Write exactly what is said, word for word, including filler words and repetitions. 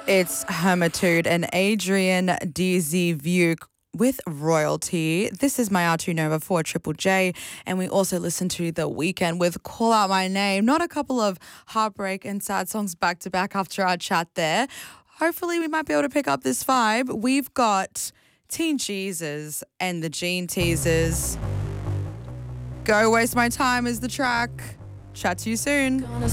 It's Hermitude and Adrian D Z Vuke with Royalty. This is my R two Nova for Triple J, and we also listen to The Weeknd with Call Out My Name. Not a couple of heartbreak and sad songs back to back after our chat there. Hopefully we might be able to pick up this vibe. We've got Teen Jesus and the Gene Teasers. Go Waste My Time is the track. Chat to you soon.